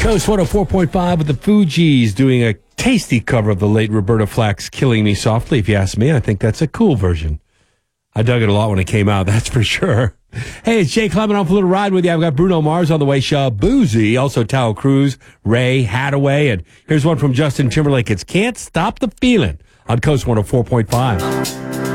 Coast 104.5 with the Fugees doing a tasty cover of the late Roberta Flack's Killing Me Softly. If you ask me, I think that's a cool version. I dug it a lot when it came out, that's for sure. Hey, it's Jay Clement on for a little ride with you. I've got Bruno Mars on the way, Shabuzi, also Tao Cruz, Ray Hathaway, and here's one from Justin Timberlake. It's Can't Stop the Feeling on Coast 104.5.